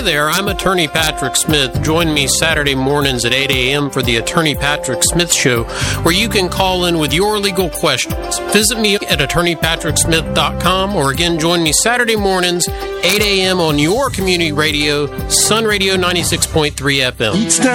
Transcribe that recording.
there, I'm Attorney Patrick Smith. Join me Saturday mornings at 8 a.m. for the Attorney Patrick Smith Show, where you can call in with your legal questions. Visit me at attorneypatricksmith.com, or again, join me Saturday mornings, 8 a.m. on your community radio, Sun Radio 96.3 FM. Each time